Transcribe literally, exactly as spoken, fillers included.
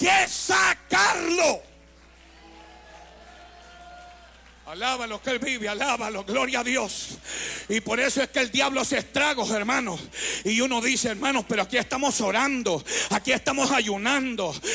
que sacarlo. Alábalo que Él vive, alábalo, gloria a Dios. Y por eso es que el diablo se estraga, hermanos. Y uno dice, hermanos, pero aquí estamos orando, aquí estamos ayunando,